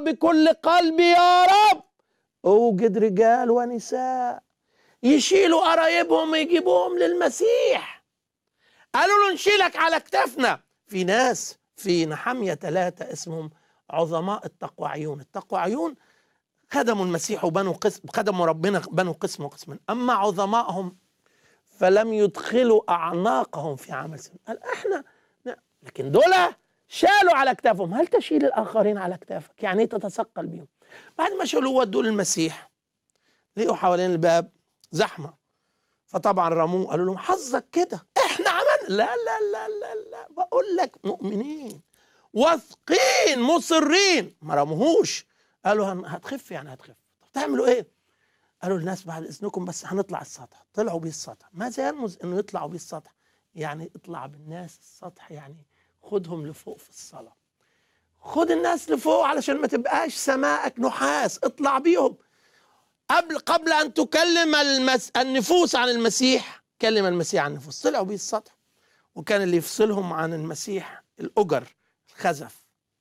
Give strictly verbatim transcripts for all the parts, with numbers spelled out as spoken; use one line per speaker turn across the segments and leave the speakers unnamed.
بكل قلبي يا رب. اوجد رجال ونساء يشيلوا قرايبهم ويجيبوهم للمسيح. قالوا له نشيلك على كتافنا. في ناس في نحمية ثلاثة اسمهم عظماء التقوعيون. التقوعيون خدموا المسيح وبنوا قسم، خدموا ربنا بنوا قسم وقسما. أما عظمائهم فلم يدخلوا أعناقهم في عمل سن. قال احنا لا. لكن دول شالوا على كتافهم. هل تشيل الآخرين على كتافك؟ يعني ايه تتثقل بيهم؟ بعد ما شالوا ودوا للمسيح لقوا حوالين الباب زحمة، فطبعا رموه. قالوا لهم حظك كده احنا عملنا. لا لا لا لا لا، بقول لك مؤمنين واثقين مصرين. ما رموهوش. قالوا هتخف يعني هتخف. طب تعملوا ايه؟ قالوا للناس بعد اذنكم بس هنطلع السطح. طلعوا بيه السطح. ماذا يرمز انه يطلعوا بيه السطح؟ يعني اطلع بالناس السطح، يعني خدهم لفوق في الصلاة. خد الناس لفوق علشان ما تبقاش سماءك نحاس. اطلع بيهم قبل قبل ان تكلم المس... النفوس عن المسيح. كلم المسيح عن النفوس. طلعوا بيه السطح، وكان اللي يفصلهم عن المسيح الأجر، الخزف.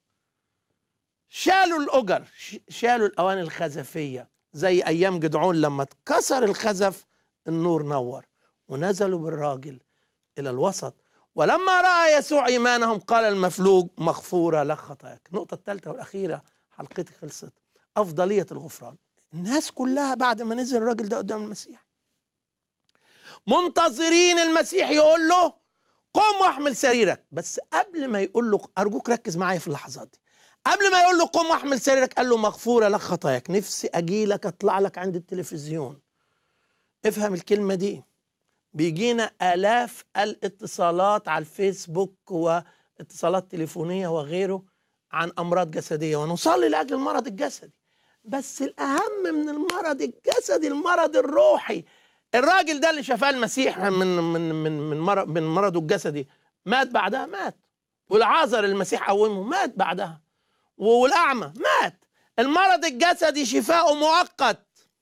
شالوا الأجر، شالوا الأواني الخزفية، زي أيام جدعون لما اتكسر الخزف النور نور، ونزلوا بالراجل إلى الوسط. ولما رأى يسوع إيمانهم قال المفلوج مغفورة لك خطاياك. النقطة الثالثة والأخيرة حلقتي خلصت. أفضلية الغفران. الناس كلها بعد ما نزل الراجل ده قدام المسيح منتظرين المسيح يقول له قم واحمل سريرك. بس قبل ما يقول له، أرجوك ركز معايا في اللحظات دي، قبل ما يقول له قم واحمل سريرك قال له مغفورة لك خطاياك. نفسي أجي لك أطلع لك عند التلفزيون. افهم الكلمة دي. بيجينا آلاف الاتصالات على الفيسبوك واتصالات تليفونية وغيره عن أمراض جسدية، ونصلي لأجل المرض الجسدي. بس الأهم من المرض الجسدي المرض الروحي. الراجل ده اللي شفاه المسيح من من من من مرض من مرضه الجسدي مات بعدها، مات. والعازر المسيح قومه مات بعدها. والأعمى مات. المرض الجسدي شفاؤه مؤقت.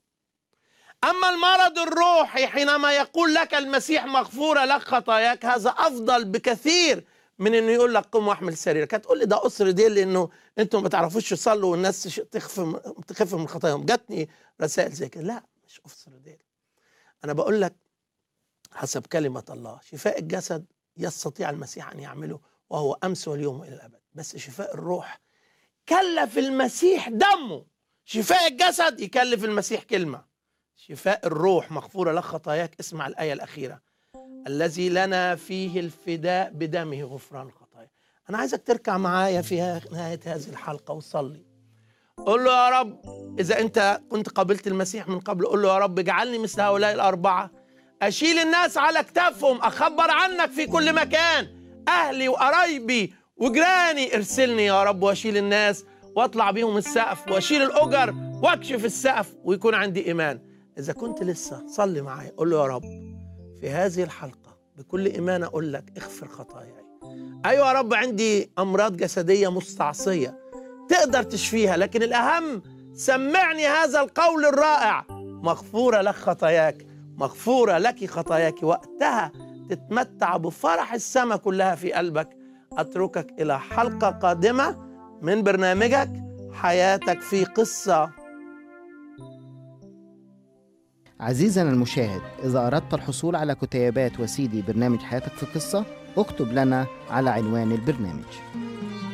أما المرض الروحي حينما يقول لك المسيح مغفورة لك خطاياك، هذا أفضل بكثير من إنه يقول لك قم واحمل سريرك. هتقول لي ده قصر ديل لأنه أنتم ما بتعرفوش تصلوا والناس تخف تخف من خطاياهم. جاتني رسائل زي كده. لا، مش قصر ديل. أنا بقول لك حسب كلمة الله شفاء الجسد يستطيع المسيح أن يعمله، وهو أمس واليوم إلى الأبد. بس شفاء الروح كلف المسيح دمه. شفاء الجسد يكلف المسيح كلمة. شفاء الروح مغفورة لك خطاياك. اسمع الآية الأخيرة: الذي لنا فيه الفداء بدمه غفران الخطايا. أنا عايزك تركع معايا في نهاية هذه الحلقة وصلي. قل له يا رب، إذا أنت كنت قابلت المسيح من قبل، قل له يا رب اجعلني مثل هؤلاء الأربعة، أشيل الناس على كتافهم، أخبر عنك في كل مكان، أهلي وقرايبي وجيراني. ارسلني يا رب وأشيل الناس وأطلع بيهم السقف وأشيل الأجر وأكشف السقف ويكون عندي إيمان. إذا كنت لسه صلي معايا، قل له يا رب في هذه الحلقة بكل إيمان أقول لك اغفر خطاياي. أيوة يا رب، عندي أمراض جسدية مستعصية تقدر تشفيها، لكن الأهم سمعني هذا القول الرائع: مغفورة لك خطاياك، مغفورة لك خطاياك. وقتها تتمتع بفرح السماء كلها في قلبك. أتركك إلى حلقة قادمة من برنامجك حياتك في قصة.
عزيزنا المشاهد، إذا أردت الحصول على كتيبات وسيدي برنامج حياتك في قصة، اكتب لنا على عنوان البرنامج.